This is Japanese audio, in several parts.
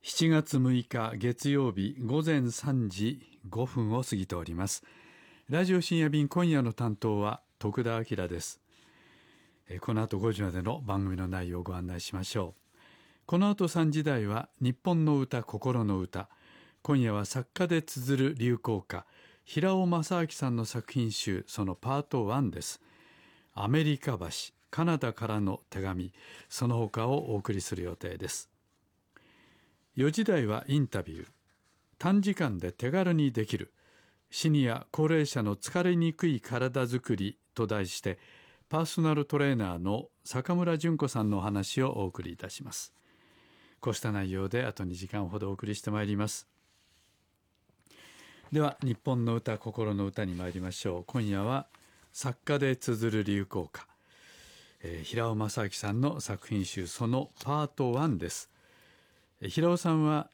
7月6日月曜日午前3時5分を過ぎております。ラジオ深夜便、今夜の担当は徳田明です。この後5時までの番組の内容をご案内しましょう。この後3時台は日本の歌、心の歌。今夜は作家で綴る流行歌、平尾正明さんの作品集、そのパート1です。アメリカ橋、カナダからの手紙、その他をお送りする予定です。4時台はインタビュー。短時間で手軽にできるシニア高齢者の疲れにくい体づくりと題して、パーソナルトレーナーの坂村淳子さんのお話をお送りいたします。こうした内容であと2時間ほどお送りしてまいります。では日本の歌、心の歌に参りましょう。今夜は作家で綴る流行歌、平尾正明さんの作品集、そのパート1です。平尾さんは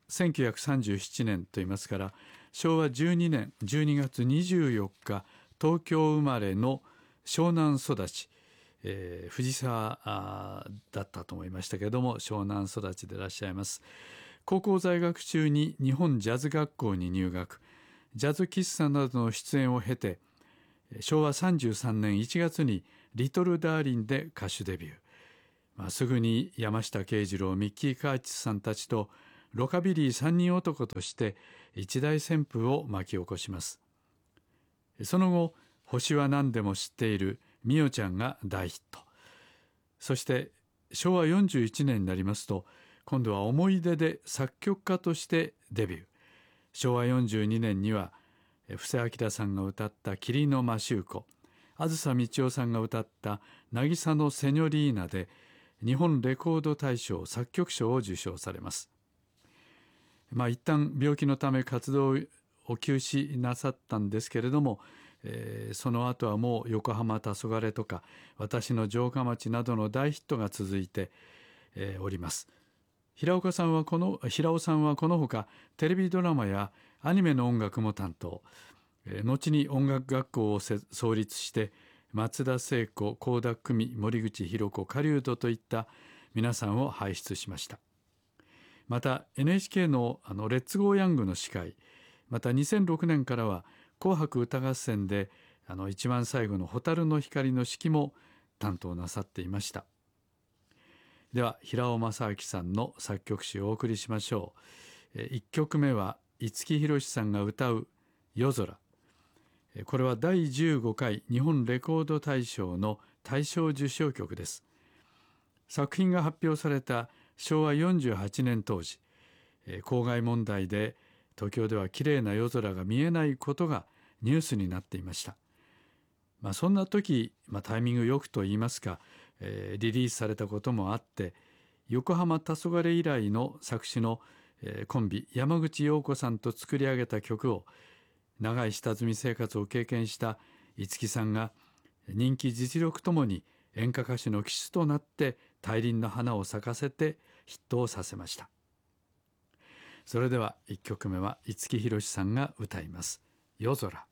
1937年といいますから昭和12年12月24日東京生まれの湘南育ち、藤沢だったと思いましたけれども湘南育ちでいらっしゃいます。高校在学中に日本ジャズ学校に入学、ジャズ喫茶などの出演を経て昭和33年1月にリトルダーリンで歌手デビュー。すぐに山下慶二郎、ミッキー・カーチスさんたちとロカビリー三人男として一大旋風を巻き起こします。その後、星は何でも知っているみおちゃんが大ヒット。そして昭和41年になりますと、今度は思い出で作曲家としてデビュー。昭和42年には布施明さんが歌った霧のマシューコ、あずさみちおさんが歌った渚のセニョリーナで日本レコード大賞作曲賞を受賞されます。一旦病気のため活動を休止なさったんですけれども、その後はもう横浜黄昏とか私の城下町などの大ヒットが続いて、おります。平尾さんはこのほかテレビドラマやアニメの音楽も担当。後に音楽学校を創立して松田聖子、倖田來未、森口博子、狩人といった皆さんを輩出しました。また NHK のレッツゴーヤングの司会、また2006年からは紅白歌合戦で一番最後の蛍の光の指揮も担当なさっていました。では平尾正明さんの作曲集をお送りしましょう。1曲目は五木ひろしさんが歌う夜空。これは第15回日本レコード大賞の大賞受賞曲です。作品が発表された昭和48年当時、公害問題で東京ではきれいな夜空が見えないことがニュースになっていました。そんな時、タイミングよくといいますか、リリースされたこともあって横浜黄昏以来の作詞の、コンビ山口洋子さんと作り上げた曲を長い下積み生活を経験した五木さんが人気実力ともに演歌歌手の旗手となって大輪の花を咲かせてヒットをさせました。それでは1曲目は五木ひろしさんが歌います。夜空。